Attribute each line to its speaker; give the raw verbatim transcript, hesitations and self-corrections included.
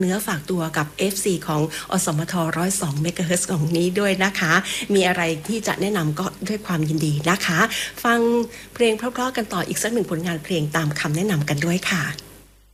Speaker 1: เนื้อฝากตัวกับ เอฟ ซี ของอสมท หนึ่งศูนย์สอง เมกะเฮิรตซ์ของนี้ด้วยนะคะ มีอะไรที่จะแนะนำก็ด้วยความยินดีนะคะ ฟังเพลงเพราะๆกันต่ออีกสักหนึ่งผลงานเพลงตามคำแนะนำกันด้วยค่ะ